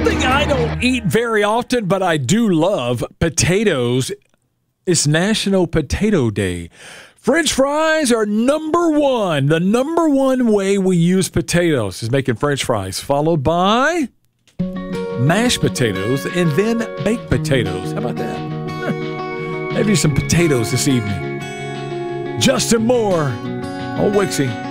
Something I don't eat very often, but I do love, potatoes. It's National Potato Day. French fries are number one. The number one way we use potatoes is making French fries, followed by mashed potatoes and then baked potatoes. How about that? Maybe some potatoes this evening. Justin Moore on Wixie.